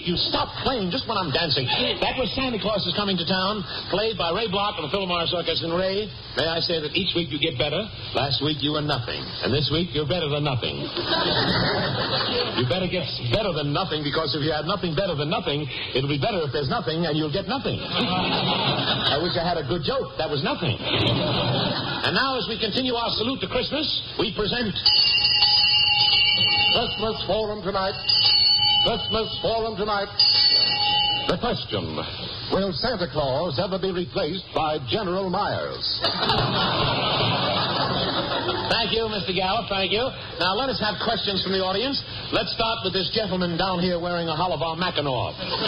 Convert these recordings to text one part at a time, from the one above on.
you stop playing just when I'm dancing. That was Santa Claus is Coming to Town, played by Ray Block of the Philmar Circus. And Ray, may I say that each week you get better. Last week you were nothing. And this week you're better than nothing. You better get better than nothing, because if you have nothing better than nothing, it'll be better if there's nothing, and you'll get nothing. I wish I had a good joke. That was nothing. And now, as we continue our salute to Christmas, we present Christmas Forum tonight. Christmas Forum tonight. The question, will Santa Claus ever be replaced by General Myers? Thank you, Mr. Gallup. Thank you. Now, let us have questions from the audience. Let's start with this gentleman down here wearing a Holivar Mackinac.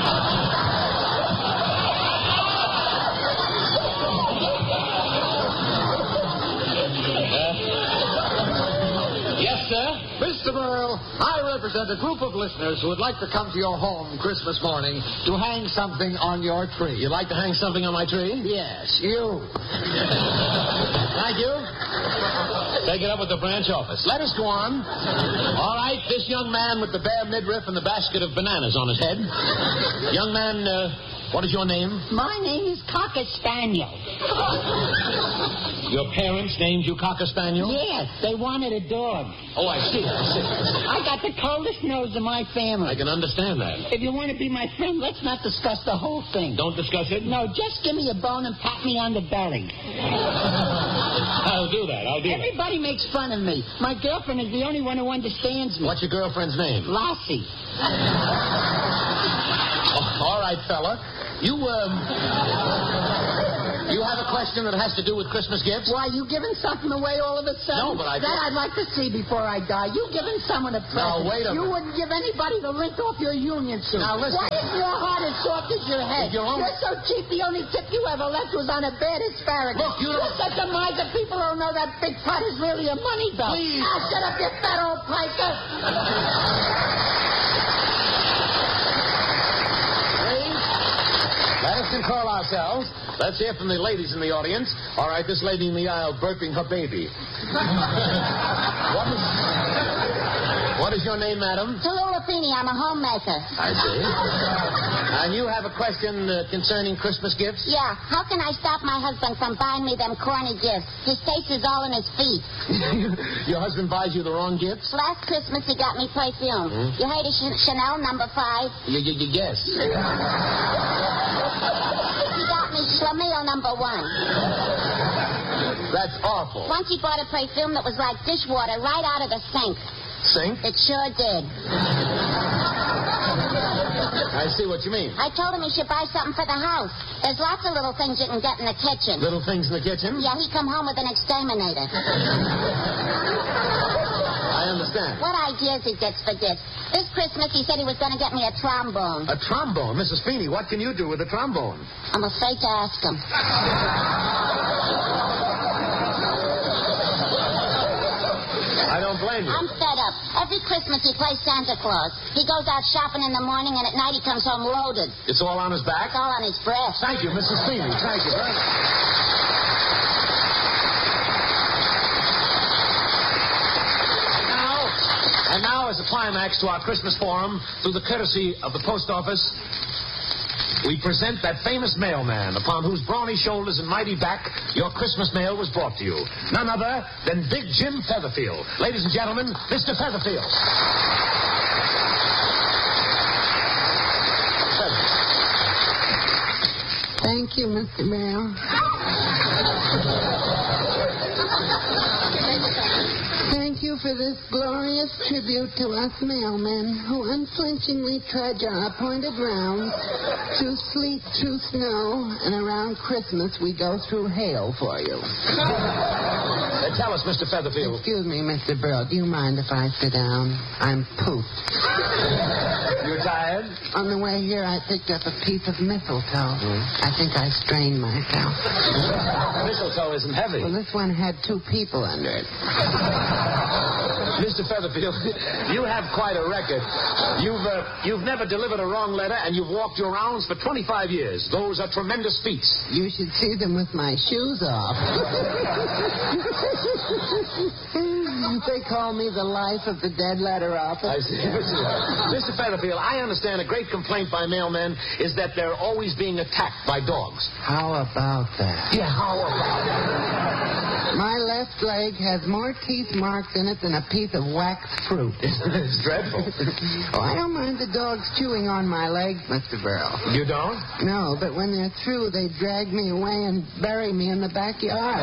Yes, sir? Mr. Burl, I represent a group of listeners who would like to come to your home Christmas morning to hang something on your tree. You'd like to hang something on my tree? Yes, you. Thank you. Take it up with the branch office. Let us go on. All right, this young man with the bare midriff and the basket of bananas on his head. Young man, what is your name? My name is Cocker Spaniel. Your parents named you Cocker Spaniel? Yes, they wanted a dog. Oh, I see. I got the coldest nose in my family. I can understand that. If you want to be my friend, let's not discuss the whole thing. Don't discuss it? No, just give me a bone and pat me on the belly. I'll do that. Everybody makes fun of me. My girlfriend is the only one who understands me. What's your girlfriend's name? Lassie. All right, fella. You have a question that has to do with Christmas gifts? Why, you giving something away all of a sudden? No, but That I'd like to see before I die. You giving someone a present. Now, wait a minute. You wouldn't give anybody the lint off your union suit. Now, listen. Why is your heart as soft as your head? You're so cheap, the only tip you ever left was on a bad asparagus. Look, you don't... You're such a miser. People don't know that big pot is really a money belt. Please. Now, shut up, you fat old piker. Let us control ourselves. Let's hear from the ladies in the audience. All right, this lady in the aisle burping her baby. What is your name, madam? Tallulah Feeney, I'm a homemaker. I see. And you have a question concerning Christmas gifts? Yeah, how can I stop my husband from buying me them corny gifts? His taste is all in his feet. Your husband buys you the wrong gifts? Last Christmas, he got me perfume. You heard of Chanel No. 5? Yes. He got me Schlemiel No. 1. That's awful. Once he bought a perfume that was like dishwater right out of the sink. Sink? It sure did. I see what you mean. I told him he should buy something for the house. There's lots of little things you can get in the kitchen. Little things in the kitchen? Yeah, he come home with an exterminator. I understand. What ideas he gets for gifts. This Christmas, he said he was going to get me a trombone. A trombone? Mrs. Feeney, what can you do with a trombone? I'm afraid to ask him. I don't blame you. I'm fed up. Every Christmas he plays Santa Claus. He goes out shopping in the morning, and at night he comes home loaded. It's all on his back? It's all on his breast. Thank you, Mrs. Feeney. Thank you very much. And now, as a climax to our Christmas forum, through the courtesy of the post office, we present that famous mailman upon whose brawny shoulders and mighty back your Christmas mail was brought to you. None other than Big Jim Featherfield. Ladies and gentlemen, Mr. Featherfield. Thank you, Mr. Bell. Thank you for this glorious tribute to us mailmen who unflinchingly trudge our appointed rounds through sleet, through snow, and around Christmas we go through hail for you. Tell us, Mr. Featherfield. Excuse me, Mr. Burl. Do you mind if I sit down? I'm pooped. You're tired? On the way here, I picked up a piece of mistletoe. I think I strained myself. Mistletoe isn't heavy. Well, this one had 2 people under it. Mr. Featherfield, you have quite a record. You've never delivered a wrong letter, and you've walked your rounds for 25 years. Those are tremendous feats. You should see them with my shoes off. They call me the life of the dead letter office. I see. Mr. Featherfield, I understand a great complaint by mailmen is that they're always being attacked by dogs. How about that? Yeah, how about that? My left leg has more teeth marks in it than a piece of waxed fruit. It's dreadful. Oh, I don't mind the dogs chewing on my legs, Mr. Burrow. You don't? No, but when they're through, they drag me away and bury me in the backyard.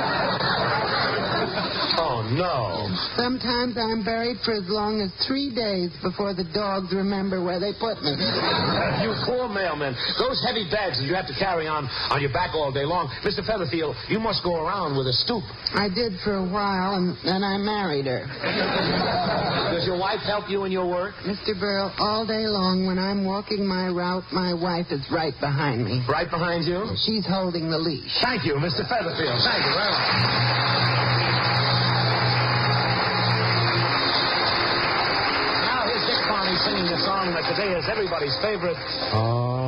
Oh, no. Sometimes I'm buried for as long as 3 days before the dogs remember where they put me. You poor mailman. Those heavy bags that you have to carry on your back all day long. Mr. Featherfield, you must go around with a stoop. I did for a while, and then I married her. Does your wife help you in your work? Mr. Burrow, all day long when I'm walking my route, my wife is right behind me. Right behind you? She's holding the leash. Thank you, Mr. Featherfield. Thank you very much. Now here's Dick Farney singing a song that today is everybody's favorite.